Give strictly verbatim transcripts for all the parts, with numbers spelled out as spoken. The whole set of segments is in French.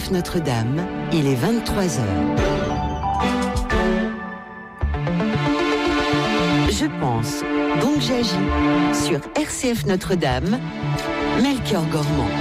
F Notre-Dame, il est vingt-trois heures. Je pense, donc j'agis. Sur R C F Notre-Dame, Melchior Gormand.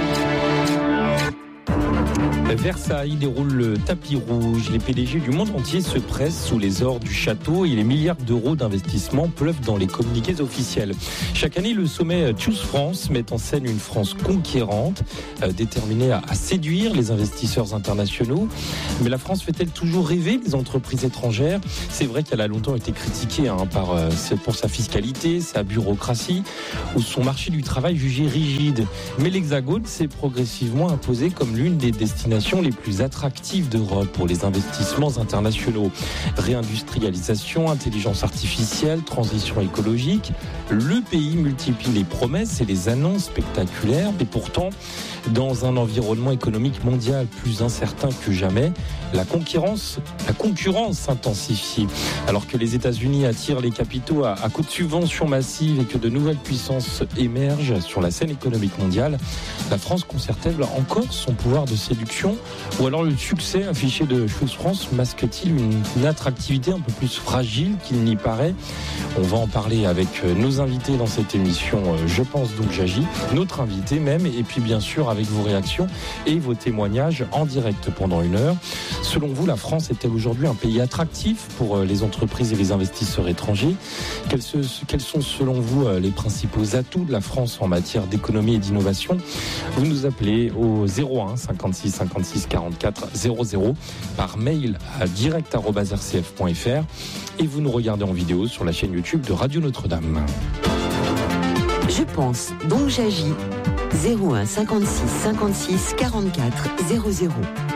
Versailles déroule le tapis rouge. Les P D G du monde entier se pressent sous les ors du château et les milliards d'euros d'investissement pleuvent dans les communiqués officiels. Chaque année, le sommet Choose France met en scène une France conquérante, euh, déterminée à, à séduire les investisseurs internationaux. Mais la France fait-elle toujours rêver les entreprises étrangères ? C'est vrai qu'elle a longtemps été critiquée hein, par, euh, pour sa fiscalité, sa bureaucratie ou son marché du travail jugé rigide. Mais l'Hexagone s'est progressivement imposé comme l'une des destinations les plus attractives d'Europe pour les investissements internationaux. Réindustrialisation, intelligence artificielle, transition écologique, le pays multiplie les promesses et les annonces spectaculaires, mais pourtant, dans un environnement économique mondial plus incertain que jamais, la concurrence, la concurrence s'intensifie. Alors que les États-Unis attirent les capitaux à, à coups de subventions massives et que de nouvelles puissances émergent sur la scène économique mondiale, la France conserve-t-elle encore son pouvoir de séduction ? Ou alors le succès affiché de Choose France masque-t-il une, une attractivité un peu plus fragile qu'il n'y paraît ? On va en parler avec nos invités dans cette émission Je pense donc j'agis, notre invité même, et puis bien sûr avec vos réactions et vos témoignages en direct pendant une heure. Selon vous, la France est-elle aujourd'hui un pays attractif pour les entreprises et les investisseurs étrangers ? Quels, se, quels sont selon vous les principaux atouts de la France en matière d'économie et d'innovation ? Vous nous appelez au zéro un cinquante-six cinquante-six quarante-quatre zéro zéro par mail à direct arobase r c f point f r et vous nous regardez en vidéo sur la chaîne YouTube de Radio Notre-Dame. Je pense, donc j'agis. zéro un cinquante-six cinquante-six quarante-quatre zéro zéro.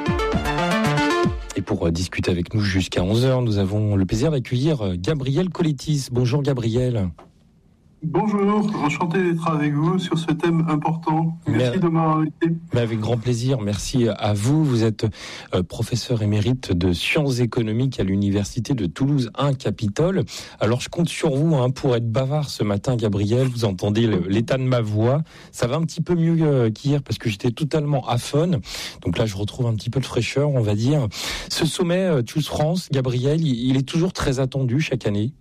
Et pour discuter avec nous jusqu'à onze heures, nous avons le plaisir d'accueillir Gabriel Collettis. Bonjour Gabriel. Bonjour, enchanté d'être avec vous sur ce thème important. Merci Mais, de m'avoir invité. Avec grand plaisir, merci à vous. Vous êtes professeur émérite de sciences économiques à l'université de Toulouse un Capitole. Alors je compte sur vous hein, pour être bavard ce matin, Gabriel. Vous entendez le, l'état de ma voix. Ça va un petit peu mieux qu'hier parce que j'étais totalement aphone. Donc là, je retrouve un petit peu de fraîcheur, on va dire. Ce sommet Choose France, Gabriel, il est toujours très attendu chaque année.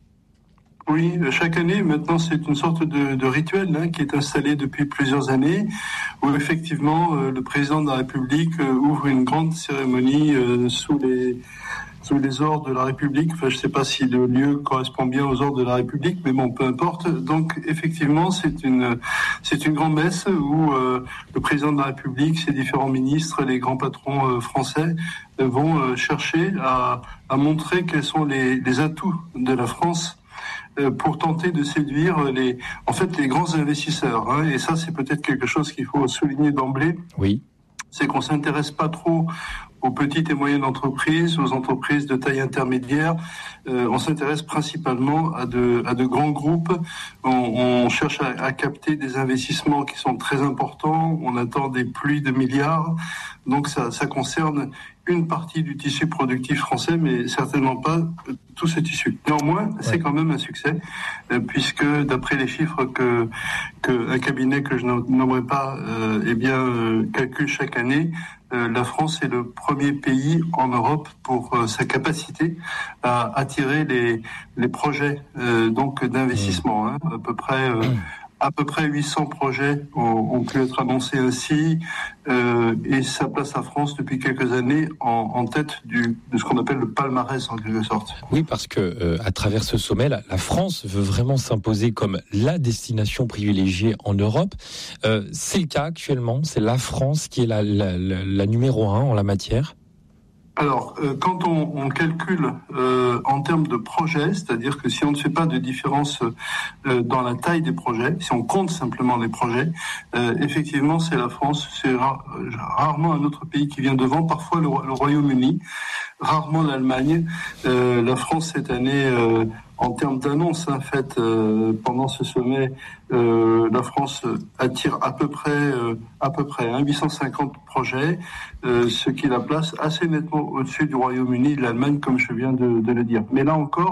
Oui, chaque année, maintenant, c'est une sorte de, de rituel hein, qui est installé depuis plusieurs années, où effectivement, euh, le président de la République euh, ouvre une grande cérémonie euh, sous les sous les ordres de la République. Enfin, je ne sais pas si le lieu correspond bien aux ordres de la République, mais bon, peu importe. Donc, effectivement, c'est une c'est une grande messe où euh, le président de la République, ses différents ministres, les grands patrons euh, français euh, vont euh, chercher à, à montrer quels sont les, les atouts de la France pour tenter de séduire les, en fait, les grands investisseurs. Hein, et ça, c'est peut-être quelque chose qu'il faut souligner d'emblée. Oui. C'est qu'on s'intéresse pas trop aux petites et moyennes entreprises, aux entreprises de taille intermédiaire. Euh, on s'intéresse principalement à de, à de grands groupes. On, on cherche à, à capter des investissements qui sont très importants. On attend des pluies de milliards. Donc ça, ça concerne une partie du tissu productif français, mais certainement pas tout ce tissu. Néanmoins, ouais. c'est quand même un succès, euh, puisque d'après les chiffres que, que un cabinet que je ne nommerai pas, euh, eh bien, euh, calcule chaque année, euh, la France est le premier pays en Europe pour euh, sa capacité à attirer les, les projets euh, donc d'investissement. Hein, à peu près. Euh, À peu près huit cents projets ont, ont pu être annoncés ainsi, euh, et ça place la France depuis quelques années en, en tête du, de ce qu'on appelle le palmarès en quelque sorte. Oui, parce que euh, à travers ce sommet, la, la France veut vraiment s'imposer comme la destination privilégiée en Europe. Euh, c'est le cas actuellement, c'est la France qui est la, la, la, la numéro un en la matière. Alors, euh, quand on, on calcule euh, en termes de projets, c'est-à-dire que si on ne fait pas de différence euh, dans la taille des projets, si on compte simplement les projets, euh, effectivement, c'est la France, c'est ra- rarement un autre pays qui vient devant, parfois le, le Royaume-Uni, rarement l'Allemagne. Euh, la France, cette année, euh, en termes d'annonces hein, faites euh, pendant ce sommet, euh, la France attire à peu près, euh, à peu près hein, huit cent cinquante projets, euh, ce qui la place assez nettement au-dessus du Royaume-Uni et de l'Allemagne, comme je viens de, de le dire. Mais là encore,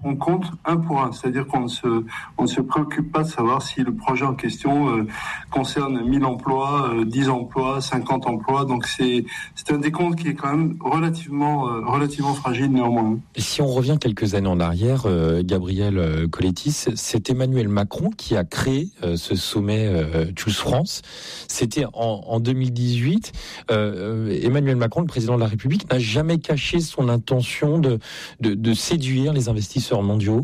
on compte un pour un, c'est-à-dire qu'on ne se, on ne se préoccupe pas de savoir si le projet en question euh, concerne mille emplois, euh, dix emplois, cinquante emplois. Donc c'est, c'est un décompte qui est quand même relativement, euh, relativement fragile néanmoins. Et si on revient quelques années en arrière, euh, Gabriel euh, Collettis, c'est Emmanuel Macron qui a créé euh, ce sommet euh, Choose France. C'était en, en deux mille dix-huit. Euh, Emmanuel Macron, le président de la République, n'a jamais caché son intention de, de, de séduire les investisseurs mondiaux.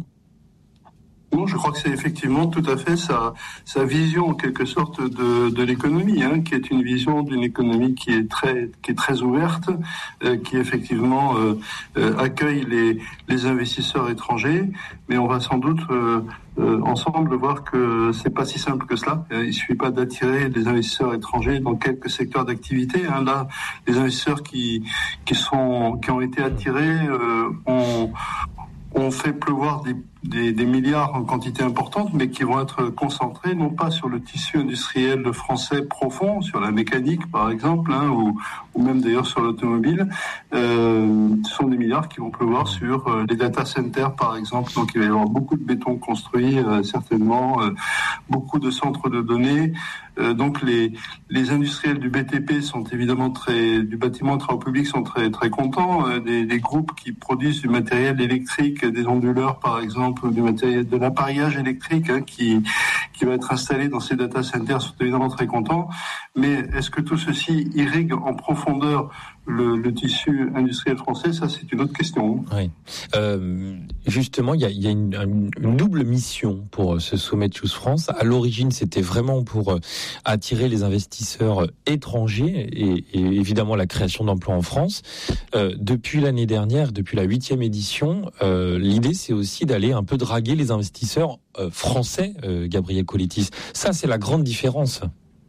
Non, je crois que c'est effectivement tout à fait sa, sa vision en quelque sorte de, de l'économie, hein, qui est une vision d'une économie qui est très, qui est très ouverte, euh, qui effectivement euh, euh, accueille les, les investisseurs étrangers, mais on va sans doute euh, euh, ensemble voir que c'est pas si simple que cela. Il suffit pas d'attirer des investisseurs étrangers dans quelques secteurs d'activité. Hein. Là, les investisseurs qui qui sont qui ont été attirés euh, ont ont fait pleuvoir des Des, des milliards en quantité importante, mais qui vont être concentrés non pas sur le tissu industriel français profond, sur la mécanique par exemple, hein, ou, ou même d'ailleurs sur l'automobile. Euh, ce sont des milliards qui vont pleuvoir sur euh, les data centers par exemple. Donc il va y avoir beaucoup de béton construit, euh, certainement, euh, beaucoup de centres de données. Euh, donc les, les industriels du B T P sont évidemment très, du bâtiment de travaux publics sont très très contents. Euh, des, des groupes qui produisent du matériel électrique, des onduleurs par exemple, du matériel, de l'appareillage électrique hein, qui qui va être installé dans ces data centers sont évidemment très contents. Mais est-ce que tout ceci irrigue en profondeur le, le tissu industriel français? Ça, c'est une autre question. Oui. Euh, justement, il y a, y a une, une double mission pour ce sommet de Choose France. À l'origine, c'était vraiment pour attirer les investisseurs étrangers et, et évidemment la création d'emplois en France. Euh, depuis l'année dernière, depuis la huitième édition, euh, l'idée, c'est aussi d'aller un peu draguer les investisseurs euh, français, euh, Gabriel Collettis. Ça, c'est la grande différence.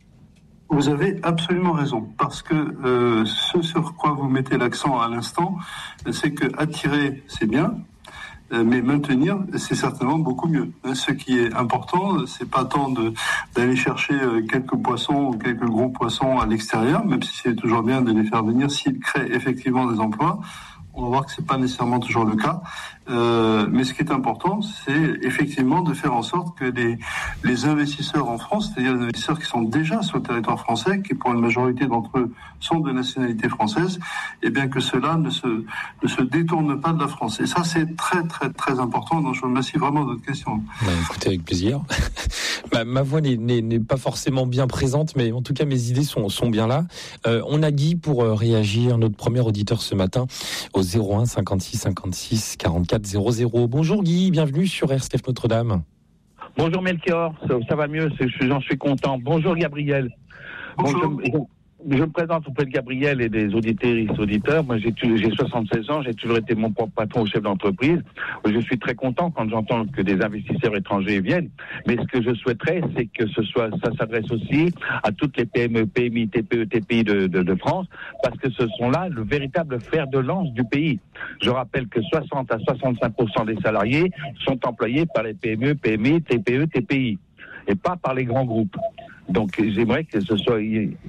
Vous avez absolument raison, parce que euh, ce sur quoi vous mettez l'accent à l'instant, c'est que attirer, c'est bien, euh, mais maintenir, c'est certainement beaucoup mieux. Ce qui est important, c'est pas tant de, d'aller chercher quelques poissons ou quelques gros poissons à l'extérieur, même si c'est toujours bien de les faire venir s'ils créent effectivement des emplois. On va voir que c'est pas nécessairement toujours le cas. Euh, mais ce qui est important, c'est effectivement de faire en sorte que les, les investisseurs en France, c'est-à-dire les investisseurs qui sont déjà sur le territoire français, qui pour une majorité d'entre eux sont de nationalité française, et bien que cela ne se, ne se détourne pas de la France. Et ça, c'est très, très, très important. Donc, je vous remercie vraiment de votre question. Bah, écoutez, avec plaisir. ma, ma voix n'est, n'est, n'est pas forcément bien présente, mais en tout cas, mes idées sont, sont bien là. Euh, on a Guy pour euh, réagir, notre premier auditeur ce matin, au zéro un cinquante-six cinquante-six quarante-quatre zéro zéro. Bonjour Guy, bienvenue sur R C F Notre-Dame. Bonjour Melchior, ça, ça va mieux, c'est, j'en suis content. Bonjour Gabriel. Bonjour. Bon, je, je, je me présente auprès de Gabriel et des auditeurs et auditeurs. Moi, j'ai, j'ai soixante-seize ans, j'ai toujours été mon propre patron au chef d'entreprise. Je suis très content quand j'entends que des investisseurs étrangers viennent. Mais ce que je souhaiterais, c'est que ce soit, ça s'adresse aussi à toutes les P M E, P M I, T P E, T P I de, de, de France, parce que ce sont là le véritable fer de lance du pays. Je rappelle que soixante à soixante-cinq pour cent des salariés sont employés par les P M E, P M I, T P E, T P I, et pas par les grands groupes. Donc, j'aimerais que ce soit,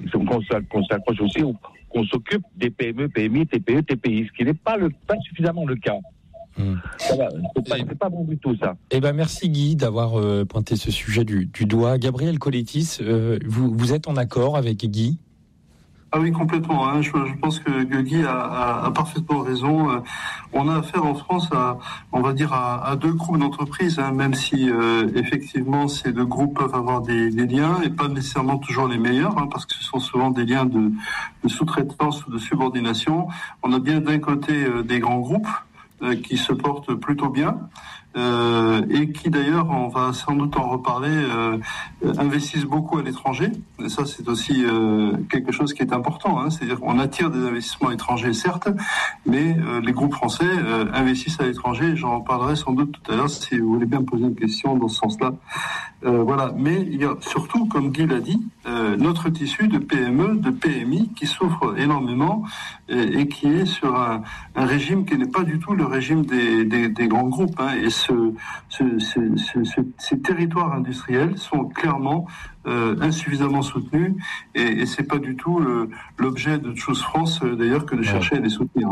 qu'on s'accroche aussi, qu'on s'occupe des P M E, P M I, T P E, T P I, ce qui n'est pas le, pas suffisamment le cas. Mmh. Ça va, c'est pas, c'est pas bon du tout, ça. Eh ben, merci Guy d'avoir euh, pointé ce sujet du, du doigt. Gabriel Collettis, euh, vous, vous êtes en accord avec Guy? Ah oui, complètement. Hein. Je, je pense que, que Guy a, a, a parfaitement raison. Euh, on a affaire en France à, on va dire, à, à deux groupes d'entreprises, hein, même si euh, effectivement ces deux groupes peuvent avoir des, des liens et pas nécessairement toujours les meilleurs, hein, parce que ce sont souvent des liens de, de sous-traitance ou de subordination. On a bien d'un côté euh, des grands groupes euh, qui se portent plutôt bien. Euh, et qui d'ailleurs, on va sans doute en reparler, euh, investissent beaucoup à l'étranger. Et ça, c'est aussi euh, quelque chose qui est important. Hein. C'est-à-dire qu'on attire des investissements étrangers, certes, mais euh, les groupes français euh, investissent à l'étranger. J'en reparlerai sans doute tout à l'heure si vous voulez bien me poser une question dans ce sens-là. Euh, voilà. Mais il y a surtout, comme Guy l'a dit, euh, notre tissu de P M E, de P M I qui souffre énormément et, et qui est sur un, un régime qui n'est pas du tout le régime des, des, des grands groupes. Hein. Et Ce, ce, ce, ce, ces territoires industriels sont clairement euh, insuffisamment soutenus et, et c'est pas du tout le, l'objet de Choose France euh, d'ailleurs que de chercher ouais. à les soutenir. Hein.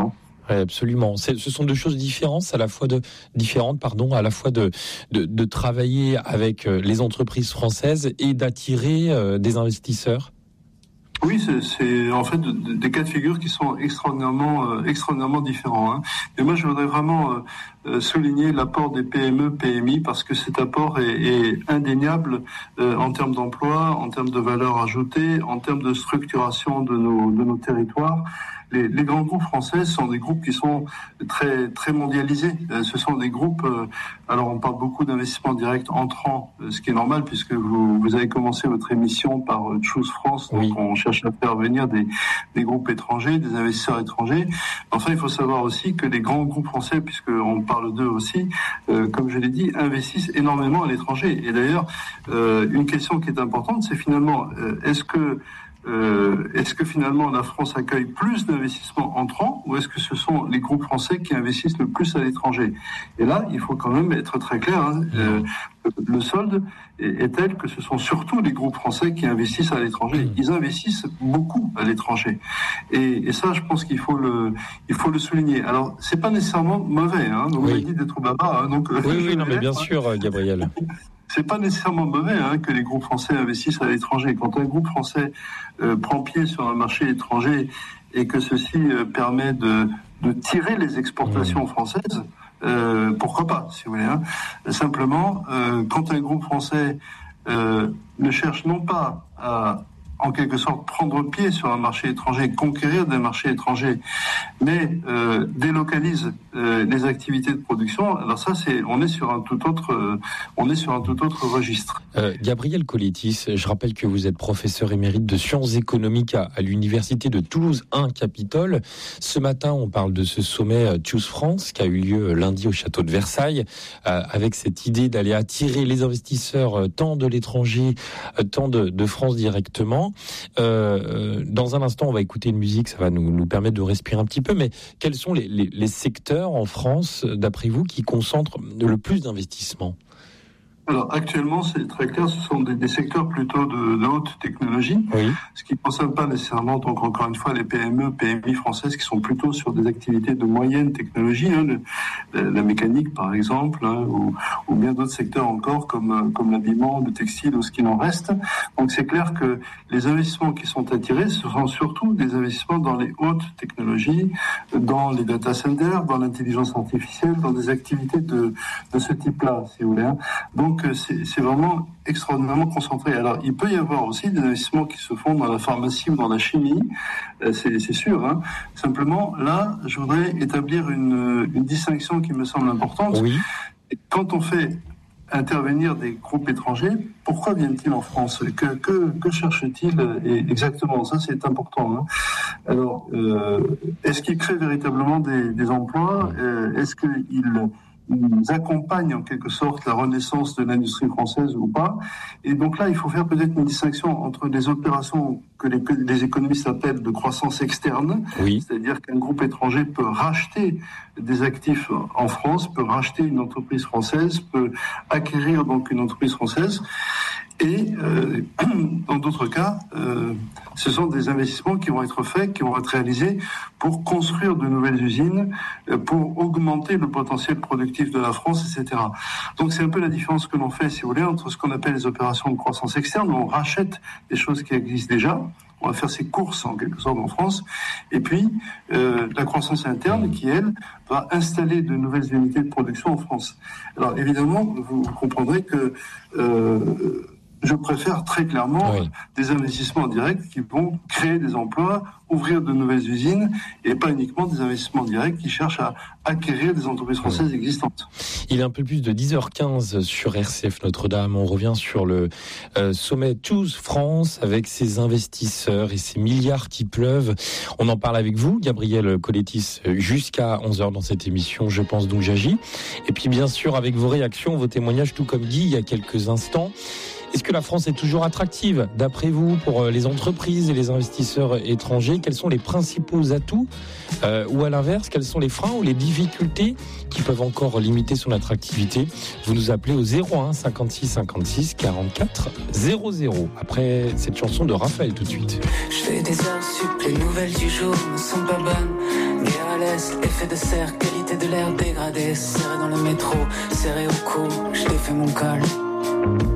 Oui, absolument. C'est, ce sont deux choses différentes, à la fois de différentes, pardon, à la fois de de, de travailler avec les entreprises françaises et d'attirer euh, des investisseurs. Oui, c'est, c'est en fait de, de, des cas de figure qui sont extraordinairement, euh, extraordinairement différents. Hein. Et moi, je voudrais vraiment euh, souligner l'apport des P M E, P M I, parce que cet apport est, est indéniable euh, en termes d'emploi, en termes de valeur ajoutée, en termes de structuration de nos, de nos territoires. Les, les grands groupes français sont des groupes qui sont très très mondialisés. Ce sont des groupes. Euh, alors on parle beaucoup d'investissements directs entrants, ce qui est normal puisque vous, vous avez commencé votre émission par euh, Choose France, donc oui. On cherche à faire venir des, des groupes étrangers, des investisseurs étrangers. Enfin, il faut savoir aussi que les grands groupes français, puisque on parle d'eux aussi, euh, comme je l'ai dit, investissent énormément à l'étranger. Et d'ailleurs, euh, une question qui est importante, c'est finalement, euh, est-ce que Euh, est-ce que finalement la France accueille plus d'investissements entrants ou est-ce que ce sont les groupes français qui investissent le plus à l'étranger? Et là, il faut quand même être très clair. Hein, euh, le solde est, est tel que ce sont surtout les groupes français qui investissent à l'étranger. Ils investissent beaucoup à l'étranger. Et, et ça, je pense qu'il faut le, il faut le souligner. Alors, c'est pas nécessairement mauvais. Hein, donc, oui. On m'a dit d'être bavard. Hein, donc, oui, oui, non, mais bien sûr, Gabriel. C'est pas nécessairement mauvais hein, que les groupes français investissent à l'étranger. Quand un groupe français euh, prend pied sur un marché étranger et que ceci euh, permet de, de tirer les exportations mmh. françaises, euh, pourquoi pas, si vous voulez. Hein. Simplement, euh, quand un groupe français euh, ne cherche non pas à en quelque sorte prendre pied sur un marché étranger, conquérir des marchés étrangers, mais euh, délocalise euh, les activités de production. Alors ça, c'est, on est sur un tout autre, euh, on est sur un tout autre registre. Euh, Gabriel Collettis, je rappelle que vous êtes professeur émérite de sciences économiques à, à l'université de Toulouse un Capitole. Ce matin, on parle de ce sommet Choose France qui a eu lieu lundi au château de Versailles, euh, avec cette idée d'aller attirer les investisseurs euh, tant de l'étranger, euh, tant de, de France directement. Euh, dans un instant, on va écouter une musique, ça va nous, nous permettre de respirer un petit peu, mais quels sont les, les, les secteurs en France, d'après vous, qui concentrent le plus d'investissements ? Alors actuellement, c'est très clair, ce sont des, des secteurs plutôt de, de haute technologie, oui. Ce qui ne concerne pas nécessairement, donc encore une fois, les P M E, P M I françaises qui sont plutôt sur des activités de moyenne technologie, hein, le, la, la mécanique par exemple, hein, ou, ou bien d'autres secteurs encore comme, comme l'habillement, le textile ou ce qu'il en reste. Donc c'est clair que les investissements qui sont attirés, ce sont surtout des investissements dans les hautes technologies, dans les data centers, dans l'intelligence artificielle, dans des activités de, de ce type-là, si vous voulez. Hein. Donc C'est, c'est vraiment extraordinairement concentré. Alors, il peut y avoir aussi des investissements qui se font dans la pharmacie ou dans la chimie, c'est, c'est sûr. Hein. Simplement, là, je voudrais établir une, une distinction qui me semble importante. Oui. Quand on fait intervenir des groupes étrangers, pourquoi viennent-ils en France ? Que, que, que cherchent-ils exactement ? Ça, c'est important. Hein. Alors, euh, est-ce qu'ils créent véritablement des, des emplois ? Est-ce qu'ils Ils accompagnent en quelque sorte la renaissance de l'industrie française ou pas. Et donc là, il faut faire peut-être une distinction entre les opérations que les, que les économistes appellent de croissance externe, oui. C'est-à-dire qu'un groupe étranger peut racheter des actifs en France, peut racheter une entreprise française, peut acquérir donc une entreprise française. Et euh, dans d'autres cas, euh, ce sont des investissements qui vont être faits, qui vont être réalisés pour construire de nouvelles usines, euh, pour augmenter le potentiel productif de la France, et cetera. Donc c'est un peu la différence que l'on fait, si vous voulez, entre ce qu'on appelle les opérations de croissance externe, où on rachète des choses qui existent déjà, on va faire ses courses en quelque sorte en France, et puis euh, la croissance interne qui, elle, va installer de nouvelles unités de production en France. Alors évidemment, vous comprendrez que euh, je préfère très clairement oui. des investissements directs qui vont créer des emplois, ouvrir de nouvelles usines, et pas uniquement des investissements directs qui cherchent à acquérir des entreprises françaises oui. existantes. Il est un peu plus de dix heures quinze sur R C F Notre-Dame. On revient sur le euh, sommet Choose France avec ses investisseurs et ses milliards qui pleuvent. On en parle avec vous, Gabriel Collettis, jusqu'à onze heures dans cette émission Je pense donc j'agis. Et puis bien sûr avec vos réactions, vos témoignages, tout comme dit il y a quelques instants. Est-ce que la France est toujours attractive, d'après vous, pour les entreprises et les investisseurs étrangers ? Quels sont les principaux atouts euh, ou à l'inverse, quels sont les freins ou les difficultés qui peuvent encore limiter son attractivité ? Vous nous appelez au zéro un cinquante-six cinquante-six quarante-quatre zéro zéro. Après cette chanson de Raphaël tout de suite. Je fais des heures sup, les nouvelles du jour ne sont pas bonnes. Guerre à l'est, effet de serre, qualité de l'air dégradée. Serré dans le métro, serré au cou, je t'ai fait mon col.